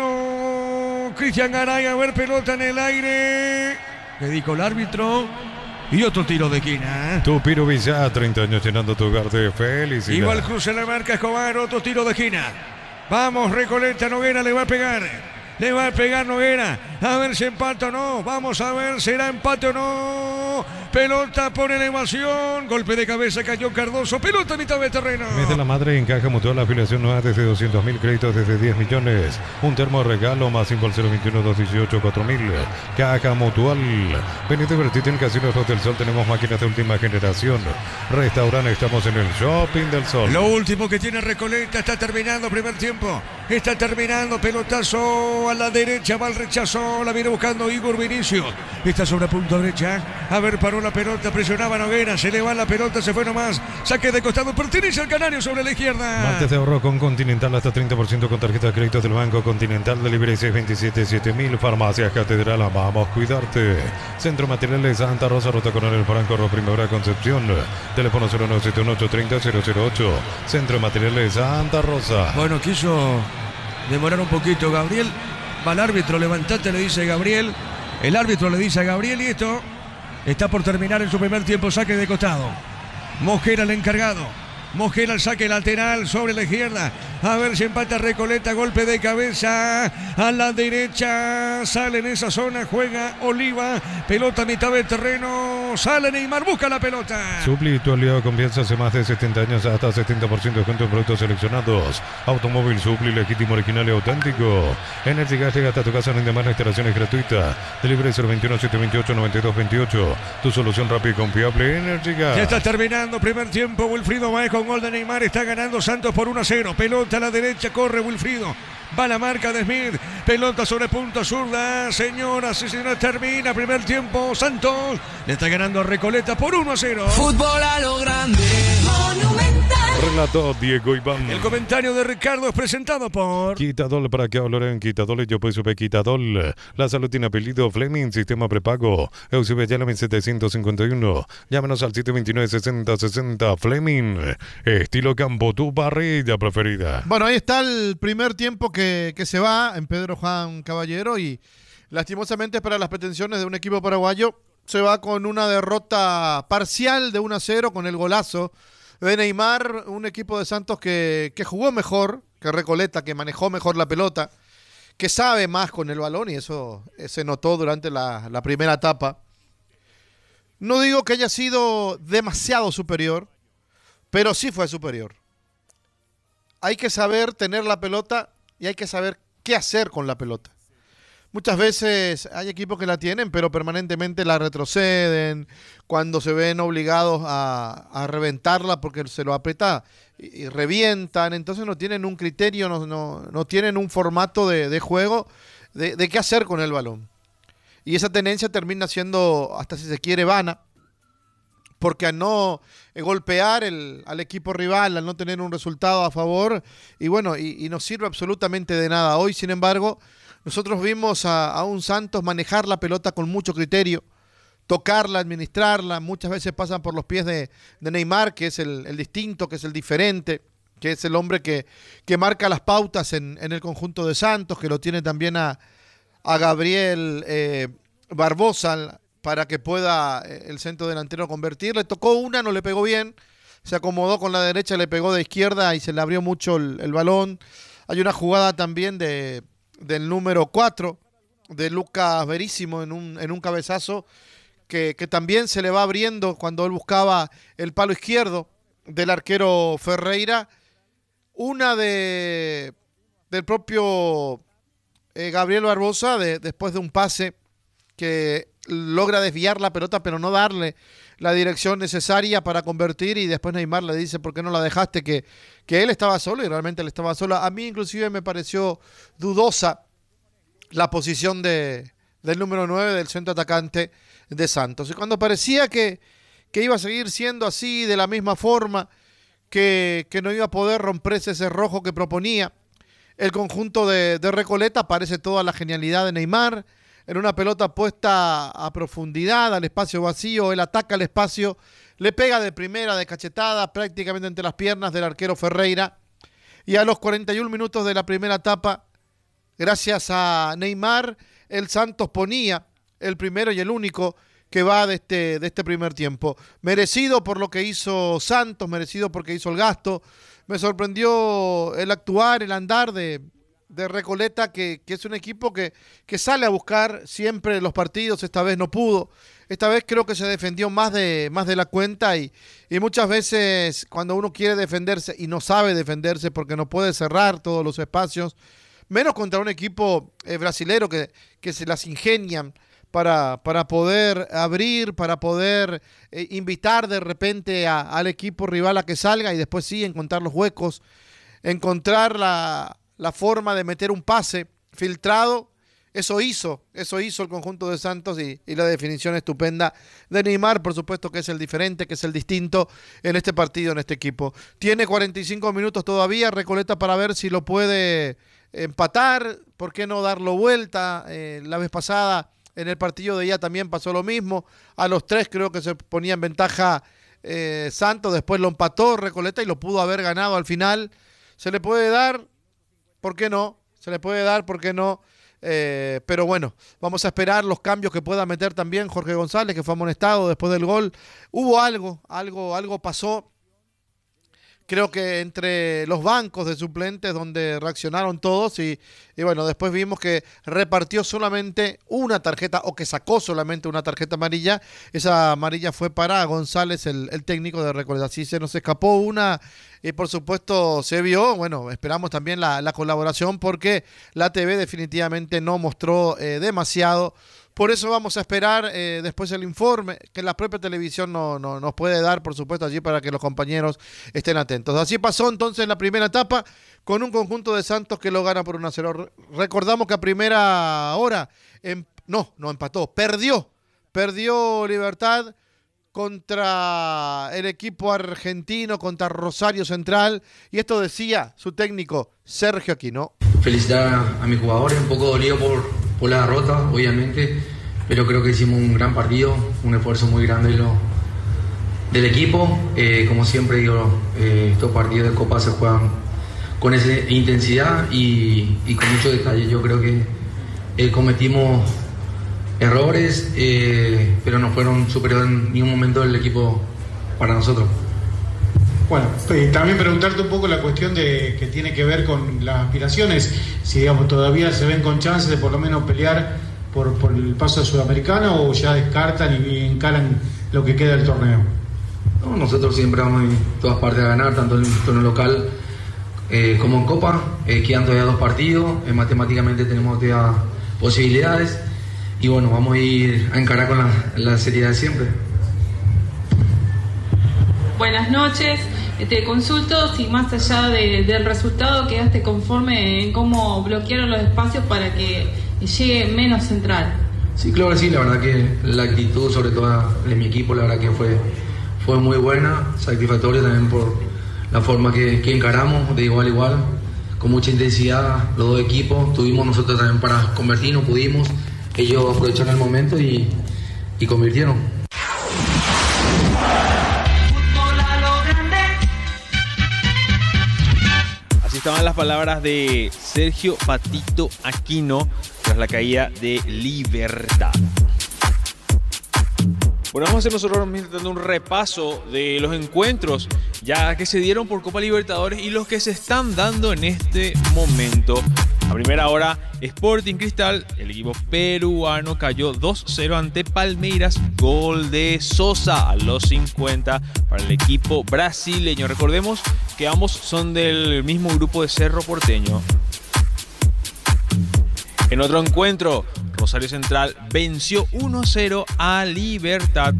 chileno Cristian Garay. A ver, pelota en el aire. Le dijo el árbitro. Y otro tiro de esquina. Tu Pirubilla, treinta años llenando tu hogar de felicidad. Igual cruza la marca Escobar, otro tiro de esquina. Vamos, Recoleta, Noguera le va a pegar. Le va a pegar Noguera. A ver si empata o no. Vamos a ver, ¿será empate o no? Pelota por elevación. Golpe de cabeza, cayó Cardoso. Pelota a mitad de terreno. Mes de la Madre en Caja Mutual, afiliación nueva desde doscientos mil, créditos desde diez millones. Un termo regalo más cinco al cero veintiuno, doscientos dieciocho, cuatro mil. Caja Mutual. Venite, divertite en Casinos Hotel Sol. Tenemos máquinas de última generación. Restaurante, estamos en el Shopping del Sol. Lo último que tiene Recoleta, está terminando primer tiempo. Está terminando, pelotazo a la derecha, va el rechazo, la viene buscando Igor Vinicius. Está sobre punto derecha. A ver, paró la pelota, presionaba Noguera, se le va la pelota, se fue nomás. Saque de costado, pertenece al canario sobre la izquierda. Martes de ahorro con Continental, hasta treinta por ciento con tarjeta de crédito del Banco Continental. Delivery seis veintisiete, siete mil. Farmacias Catedral, vamos a cuidarte. Centro Materiales Santa Rosa, Ruta Coronel Franco, Ro Primavera Concepción. Teléfono cero nueve siete uno ocho treinta cero cero ocho. Centro Materiales Santa Rosa. Bueno, quiso demorar un poquito Gabriel. Va al árbitro, levantate, le dice Gabriel. El árbitro le dice a Gabriel y esto está por terminar en su primer tiempo. Saque de costado. Mosquera el encargado. Mosquera el saque lateral sobre la izquierda. A ver si empata Recoleta. Golpe de cabeza a la derecha. Sale en esa zona. Juega Oliva. Pelota a mitad del terreno. Sale Neymar. Busca la pelota. Supli, tu aliado de confianza hace más de setenta años, hasta setenta por ciento de descuento en productos seleccionados. Automóvil Supli, legítimo, original y auténtico. Energy Gas llega hasta tu casa, rinde más, la instalación es gratuita. Delivery cero veintiuno, setecientos veintiocho, noventa y dos veintiocho. Tu solución rápida y confiable, Energy Gas. Ya está terminando primer tiempo. Wilfrido Baejo con gol de Neymar. Está ganando Santos por uno a cero. Pelota a la derecha, corre Wilfrido. Va la marca de Smith. Pelota sobre punta zurda. Señoras y señores, termina primer tiempo. Santos le está ganando a Recoleta por uno a cero. Fútbol a lo grande. Monumental. Relató Diego Iván. El comentario de Ricardo es presentado por Quitadol, para que hablarán Quitadol, yo pues supe Quitadol. La salud tiene apellido Fleming, sistema prepago. Eu sube Llámame setecientos cincuenta y uno. Llámenos al siete dos nueve, sesenta sesenta. Fleming, estilo campo, tu parrilla preferida. Bueno, ahí está el primer tiempo que, que se va en Pedro Juan Caballero y lastimosamente para las pretensiones de un equipo paraguayo se va con una derrota parcial de uno a cero con el golazo de Neymar, un equipo de Santos que, que jugó mejor que Recoleta, que manejó mejor la pelota, que sabe más con el balón y eso se notó durante la, la primera etapa. No digo que haya sido demasiado superior, pero sí fue superior. Hay que saber tener la pelota y hay que saber qué hacer con la pelota. Muchas veces hay equipos que la tienen, pero permanentemente la retroceden, cuando se ven obligados a, a reventarla porque se lo aprieta y, y revientan, entonces no tienen un criterio, no, no, no tienen un formato de, de juego de, de qué hacer con el balón. Y esa tendencia termina siendo, hasta si se quiere, vana, porque al no eh, golpear el, al equipo rival, al no tener un resultado a favor, y bueno, y, y no sirve absolutamente de nada. Hoy, sin embargo, nosotros vimos a, a un Santos manejar la pelota con mucho criterio, tocarla, administrarla, muchas veces pasan por los pies de, de Neymar, que es el, el distinto, que es el diferente, que es el hombre que, que marca las pautas en, en el conjunto de Santos, que lo tiene también a, a Gabriel eh, Barbosa, para que pueda el centro delantero convertir. Le tocó una, no le pegó bien, se acomodó con la derecha, le pegó de izquierda y se le abrió mucho el, el balón. Hay una jugada también de, del número cuatro, de Lucas Verísimo, en un, en un cabezazo, que, que también se le va abriendo cuando él buscaba el palo izquierdo del arquero Ferreira. Una de del propio eh, Gabriel Barbosa, de, después de un pase que logra desviar la pelota pero no darle la dirección necesaria para convertir, y después Neymar le dice ¿por qué no la dejaste? Que, que él estaba solo y realmente él estaba solo. A mí inclusive me pareció dudosa la posición de, del número nueve del centro atacante de Santos, y cuando parecía que, que iba a seguir siendo así de la misma forma, que, que no iba a poder romperse ese rojo que proponía el conjunto de, de Recoleta, aparece toda la genialidad de Neymar en una pelota puesta a profundidad, al espacio vacío. Él ataca el espacio, le pega de primera, de cachetada, prácticamente entre las piernas del arquero Ferreira, y a los cuarenta y un minutos de la primera etapa, gracias a Neymar, el Santos ponía el primero y el único que va de este, de este primer tiempo. Merecido por lo que hizo Santos, merecido porque hizo el gasto. Me sorprendió el actuar, el andar de, de Recoleta, que, que es un equipo que, que sale a buscar siempre los partidos. Esta vez no pudo. Esta vez creo que se defendió más de, más de la cuenta, y, y muchas veces cuando uno quiere defenderse y no sabe defenderse porque no puede cerrar todos los espacios, menos contra un equipo eh, brasilero que, que se las ingenian para, para poder abrir, para poder eh, invitar de repente a, al equipo rival a que salga, y después sí encontrar los huecos, encontrar la, la forma de meter un pase filtrado. Eso hizo, eso hizo el conjunto de Santos, y, y la definición estupenda de Neymar, por supuesto que es el diferente, que es el distinto en este partido, en este equipo. Tiene cuarenta y cinco minutos todavía Recoleta para ver si lo puede empatar, ¿por qué no darlo vuelta? Eh, la vez pasada en el partido de ella también pasó lo mismo, a los tres creo que se ponía en ventaja eh, Santos, después lo empató Recoleta y lo pudo haber ganado al final. Se le puede dar, ¿por qué no? Se le puede dar, ¿por qué no? Eh, pero bueno, vamos a esperar los cambios que pueda meter también Jorge González, que fue amonestado después del gol. Hubo algo, algo, algo pasó. Creo que entre los bancos de suplentes donde reaccionaron todos, y, y bueno, después vimos que repartió solamente una tarjeta, o que sacó solamente una tarjeta amarilla. Esa amarilla fue para González, el, el técnico de Recoleta. Así se nos escapó una, y por supuesto se vio. Bueno, esperamos también la, la colaboración, porque la T V definitivamente no mostró eh, demasiado Por eso vamos a esperar eh, después el informe que la propia televisión no, no, nos puede dar, por supuesto, allí para que los compañeros estén atentos. Así pasó entonces la primera etapa con un conjunto de Santos que lo gana por uno a cero. Recordamos que a primera hora, em, no, no empató, perdió, perdió Libertad contra el equipo argentino, contra Rosario Central, y esto decía su técnico Sergio Aquino. Felicitar a, a mis jugadores, un poco dolido por, por la derrota, obviamente, pero creo que hicimos un gran partido, un esfuerzo muy grande de lo, del equipo. Eh, como siempre digo, eh, estos partidos de Copa se juegan con esa intensidad y, y con mucho detalle. Yo creo que eh, cometimos errores, eh, pero no fueron superiores en ningún momento del equipo para nosotros. Bueno, eh, también preguntarte un poco la cuestión de que tiene que ver con las aspiraciones, si digamos todavía se ven con chances de por lo menos pelear por, por el paso a Sudamericana o ya descartan y encaran lo que queda del torneo. No, nosotros siempre vamos en todas partes a ganar, tanto en el torneo local eh, como en Copa. Eh, quedan todavía dos partidos, eh, matemáticamente tenemos todavía posibilidades y bueno, vamos a ir a encarar con la, la seriedad de siempre. Buenas noches. Te consulto si más allá de, del resultado quedaste conforme en cómo bloquearon los espacios para que llegue menos central. Sí, claro que sí, la verdad que la actitud, sobre todo de mi equipo, la verdad que fue, fue muy buena, satisfactoria también por la forma que, que encaramos, de igual a igual, con mucha intensidad, los dos equipos, tuvimos nosotros también para convertir, no pudimos, ellos aprovecharon el momento y, y convirtieron. Estaban las palabras de Sergio Patito Aquino tras la caída de Libertad. Bueno, vamos a hacer nosotros dando un repaso de los encuentros ya que se dieron por Copa Libertadores y los que se están dando en este momento. A primera hora, Sporting Cristal, el equipo peruano, cayó dos cero ante Palmeiras. Gol de Sosa a los cincuenta para el equipo brasileño. Recordemos que ambos son del mismo grupo de Cerro Porteño. En otro encuentro, Rosario Central venció uno cero a Libertad.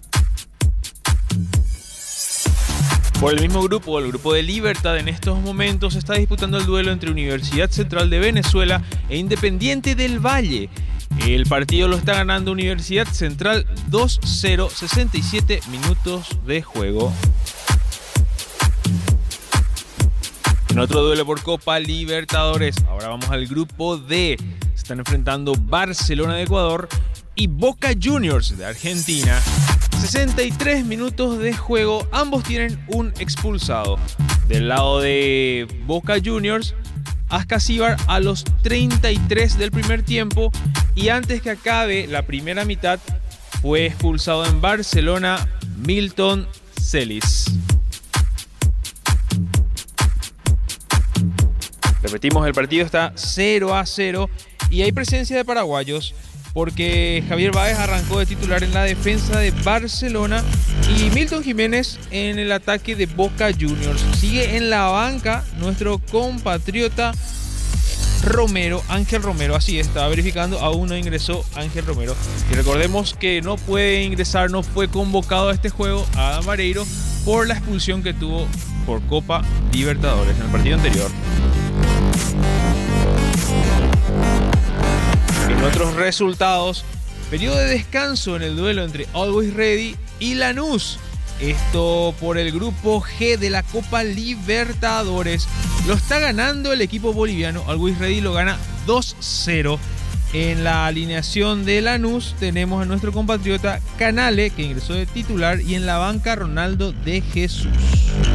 Por el mismo grupo, el grupo de Libertad, en estos momentos se está disputando el duelo entre Universidad Central de Venezuela e Independiente del Valle. El partido lo está ganando Universidad Central dos cero, sesenta y siete minutos de juego. En otro duelo por Copa Libertadores, ahora vamos al grupo D. Se están enfrentando Barcelona de Ecuador y Boca Juniors de Argentina. sesenta y tres minutos de juego, ambos tienen un expulsado. Del lado de Boca Juniors, Ascasíbar a los treinta y tres del primer tiempo, y antes que acabe la primera mitad fue expulsado en Barcelona Milton Celis. Repetimos, el partido está cero a cero y hay presencia de paraguayos porque Javier Báez arrancó de titular en la defensa de Barcelona y Milton Jiménez en el ataque de Boca Juniors. Sigue en la banca nuestro compatriota Romero, Ángel Romero, así está verificando, aún no ingresó Ángel Romero. Y recordemos que no puede ingresar, no fue convocado a este juego Adam Vareiro por la expulsión que tuvo por Copa Libertadores en el partido anterior. En otros resultados, periodo de descanso en el duelo entre Always Ready y Lanús. Esto por el grupo G de la Copa Libertadores. Lo está ganando el equipo boliviano. Always Ready lo gana dos cero. En la alineación de Lanús tenemos a nuestro compatriota Canale, que ingresó de titular, y en la banca Ronaldo de Jesús.